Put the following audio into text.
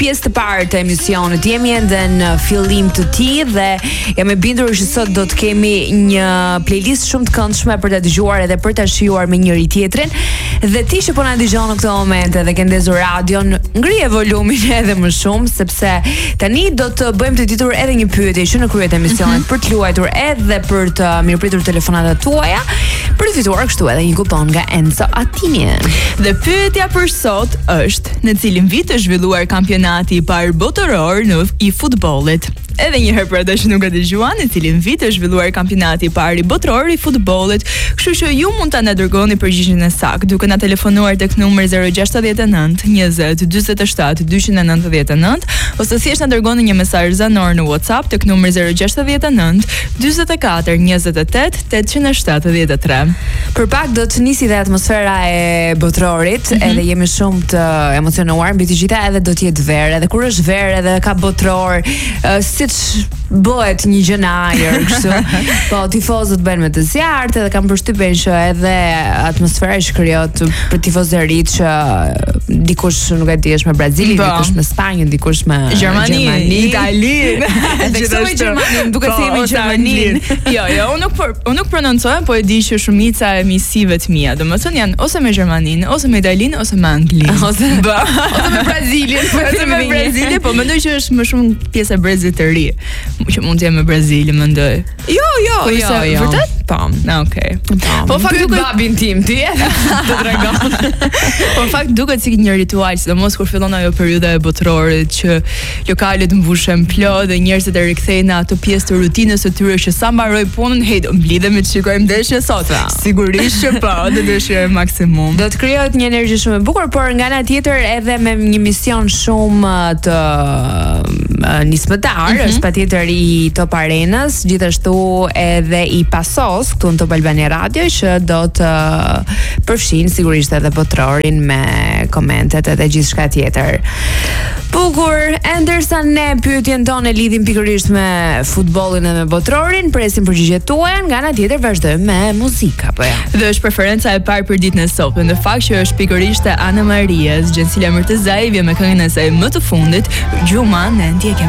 pjesë të parë të emisionit. Jemi ende në fillim të tij dhe jam e bindur që sot do të kemi një playlist shumë të këndshme për të dëgjuar edhe për të shijuar me njëri tjetrin. Dhe ti që po na dëgjon në këtë moment dhe ke ndezur radion, ngrije volumin edhe më shumë sepse tani do të bëjmë të ditur edhe një pyetje që në krye të emisionit për të luajtur edhe për të mirëpritur telefonatat tuaja për të fituar kështu edhe një kupon nga Enzo Attini. Dhe pyetja për sot është: në cilin vit është zhvilluar kampionati i parë botëror i futbollit? Edhe një herë për ata që nuk e dëgjuan, në cilin vit është zhvilluar kampionati i parë botëror i futbollit? Kështu që ju mund ta na dërgoni përgjigjen e saktë duke na telefonuar tek numri 069 20 47 299 ose thjesht na dërgoni një mesazh zanor në WhatsApp tek numri 069 44 28 873. Për pak do të nisi dhe atmosfera e botrorit, edhe jemi shumë të emocionuar mbi të gjitha, edhe do të jetë verë, edhe kur është verë edhe ka botror, siç bëhet një gjë në ajër kështu. Po tifozët bëjnë me të zjarrt, edhe kam përshtypjen që edhe atmosfera që krijohet për tifozërit që dikush nuk e di është me Brazilin, dikush me Spanjën, dikush me Gjermani, Italinë. Edhe këto me Gjermanin, duke themi Gjermanin. Jo, unë nuk prononcoj, po e di që shumica e misive të mia, domethënë janë ose me Gjermanin, ose me Italinë, ose me Anglinë, ose me Brazilin, ose me Brazilin, po mendoj që është më shumë pjesë e brezit të ri, që mund të jetë me Brazilin, mendoj. Jo. Vërtet? Po. Okej. Po fakt duket babin tim ti, të tregon. Po fakt duket si një ritual, sidomos kur fillon ajo periudha e botrorit që lokalet mbushen plot dhe njerëzit e rikthejnë ato pjesë të rutinës së tyre që sa mbaroj punën, do mblidhemi të shikojmë ndeshjen sot. Sigurisht që po, do të shijojmë maksimum. Do të krijohet një energji shumë e bukur, por nga ana tjetër edhe me një mision shumë të nismëtar, është patjetër i Top Arenës, gjithashtu edhe i Pasos këtu në Top Albania Radio, që do të përfshin sigurisht edhe botrorin me komentet edhe gjithçka tjetër. Bukur, ndërsa ne pyetjen tonë lidhim pikërisht me futbollin dhe me botrorin, presim përgjigjet tuaja, nga ana tjetër vazhdojmë me muzikë apo jo. Dhe është preferenca e parë për ditën e sotme, në fakt që është pikërisht e Ana Marias, Gjencila Murtezaj vjen me këngën e saj më të fundit, Gjuma, ne ndjekim